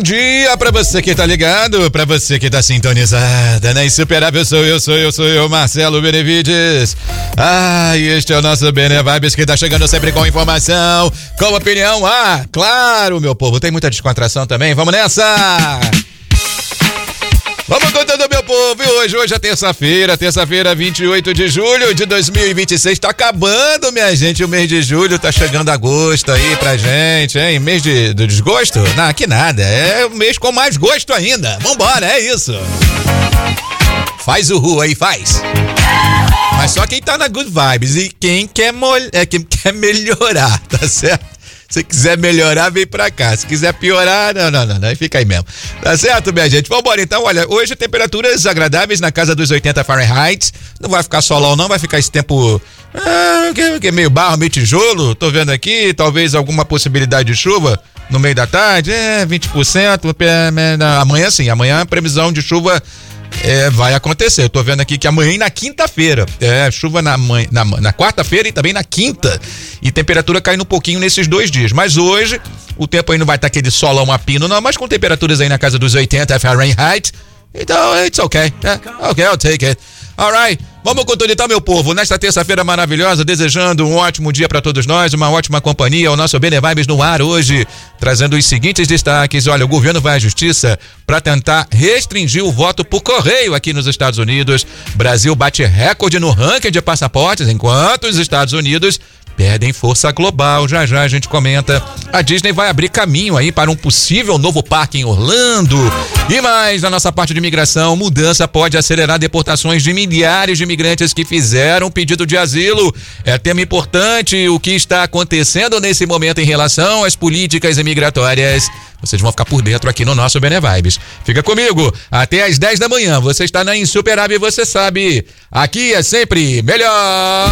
dia pra você que tá ligado, pra você que tá sintonizada, né? Insuperável sou eu, Marcelo Benevides. E este é o nosso Bene Vibes que tá chegando sempre com informação, com opinião. Claro, meu povo, tem muita descontração também, vamos nessa! Vamos contando, meu povo, e hoje é terça-feira, 28 de julho de 2026, tá acabando, minha gente, o mês de julho, tá chegando agosto aí pra gente, hein, mês do desgosto? Não, que nada, é o mês com mais gosto ainda, vambora, é isso. Faz o ru aí, faz. Mas só quem tá na good vibes e quem quer melhorar, tá certo? Se quiser melhorar, vem pra cá. Se quiser piorar, não, fica aí mesmo. Tá certo, minha gente? Vambora então, olha, hoje temperaturas agradáveis na casa dos 80 Fahrenheit. Não vai ficar solão não, vai ficar esse tempo que é meio barro, meio tijolo. Tô vendo aqui, talvez alguma possibilidade de chuva no meio da tarde, 20%. Amanhã sim, amanhã a previsão de chuva vai acontecer. Eu tô vendo aqui que amanhã e na quinta-feira, chuva na quarta-feira e também na quinta, e temperatura caindo um pouquinho nesses 2 dias, mas hoje o tempo aí não vai estar aquele solão a pino não, mas com temperaturas aí na casa dos 80 Fahrenheit, então it's okay, I'll take it. Alright, vamos com tudo então, meu povo, nesta terça-feira maravilhosa, desejando um ótimo dia para todos nós, uma ótima companhia, o nosso Bene Vibes no ar hoje, trazendo os seguintes destaques. Olha, o governo vai à justiça para tentar restringir o voto por correio aqui nos Estados Unidos. Brasil bate recorde no ranking de passaportes, enquanto os Estados Unidos perdem força global. Já a gente comenta. A Disney vai abrir caminho aí para um possível novo parque em Orlando. E mais, na nossa parte de imigração, mudança pode acelerar deportações de milhares de imigrantes que fizeram pedido de asilo. É tema importante o que está acontecendo nesse momento em relação às políticas imigratórias. Vocês vão ficar por dentro aqui no nosso Bene Vibes. Fica comigo até às 10 da manhã. Você está na Insuperável e você sabe, aqui é sempre melhor.